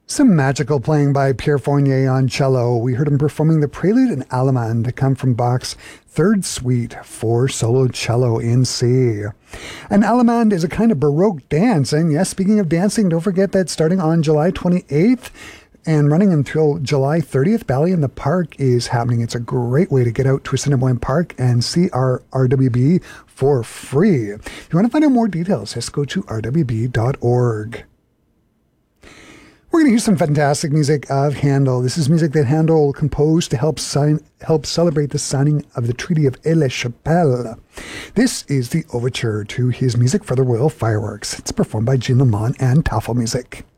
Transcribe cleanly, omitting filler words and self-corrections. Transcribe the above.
Some magical playing by Pierre Fournier on cello. We heard him performing the Prelude and Allemande to come from Bach's Third Suite for solo cello in C. An Allemande is a kind of Baroque dance, and yes, speaking of dancing, don't forget that starting on July 28th and running until July 30th, Ballet in the Park is happening. It's a great way to get out to Assiniboine Park and see our RWB for free. If you want to find out more details, just go to rwb.org. We're going to hear some fantastic music of Handel. This is music that Handel composed to help celebrate the signing of the Treaty of Aix-la-Chapelle. This is the overture to his music for the Royal Fireworks. It's performed by Jean Lamont and Tafelmusik.